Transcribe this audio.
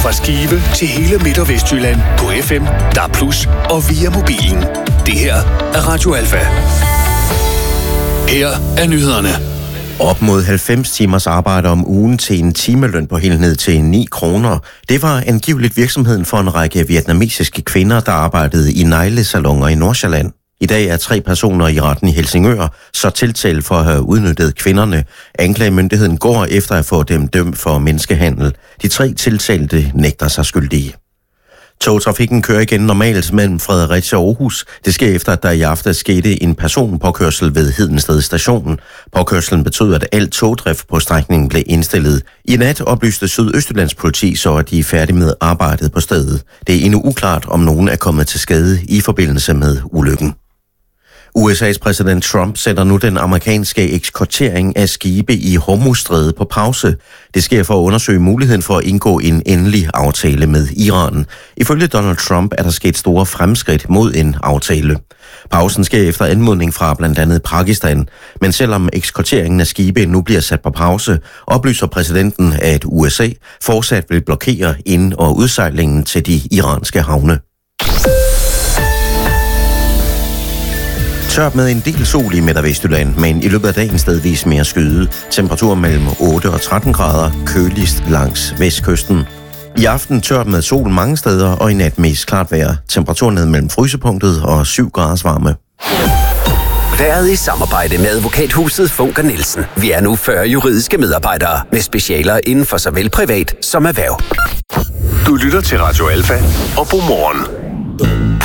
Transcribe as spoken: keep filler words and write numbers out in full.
Fra Skive til hele Midt- og Vestjylland på F M, D A B plus, og via mobilen. Det her er Radio Alfa. Her er nyhederne. Op mod halvfems timers arbejde om ugen til en timeløn på helt ned til ni kroner. Det var angiveligt virksomheden for en række vietnamesiske kvinder, der arbejdede i neglesaloner i Nordsjælland. I dag er tre personer i retten i Helsingør så tiltalt for at have udnyttet kvinderne. Anklagemyndigheden går efter at få dem dømt for menneskehandel. De tre tiltalte nægter sig skyldige. Togtrafikken kører igen normalt mellem Fredericia og Aarhus. Det sker efter, at der i aften skete en personpåkørsel ved Hedensted station. Påkørselen betød, at al togdrift på strækningen blev indstillet. I nat oplyste Sydøstjyllands politi så, at de er færdige med arbejdet på stedet. Det er endnu uklart, om nogen er kommet til skade i forbindelse med ulykken. U S A's præsident Trump sætter nu den amerikanske ekskortering af skibe i Hormuzstrædet på pause. Det sker for at undersøge muligheden for at indgå en endelig aftale med Iran. Ifølge Donald Trump er der sket store fremskridt mod en aftale. Pausen sker efter anmodning fra blandt andet Pakistan. Men selvom ekskorteringen af skibe nu bliver sat på pause, oplyser præsidenten, at U S A fortsat vil blokere ind- og udsejlingen til de iranske havne. Tørt med en del sol i Midt- og Vestjylland, men i løbet af dagen stedvis mere skyde. Temperatur mellem otte og tretten grader, køligst langs vestkysten. I aften tørt med sol mange steder, og i nat mest klart vejr. Temperaturen ned mellem frysepunktet og syv graders varme. Været i samarbejde med advokathuset Funker Nielsen. Vi er nu fyrre juridiske medarbejdere med specialer inden for såvel privat som erhverv. Du lytter til Radio Alfa og Godmorgen.